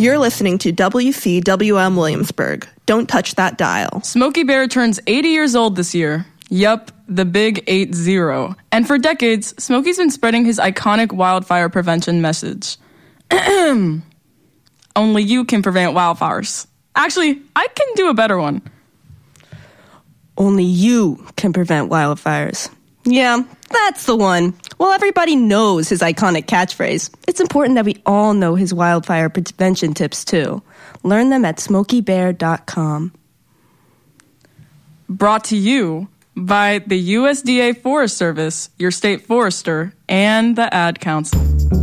You're listening to WCWM Williamsburg. Don't touch that dial. Smokey Bear turns 80 years old this year. Yup, the big 80. And for decades, Smokey's been spreading his iconic wildfire prevention message. Only you can prevent wildfires. Actually, I can do a better one. Only you can prevent wildfires. Yeah, that's the one. Well, everybody knows his iconic catchphrase. It's important that we all know his wildfire prevention tips, too. Learn them at smokeybear.com. Brought to you by the USDA Forest Service, your state forester, and the Ad Council.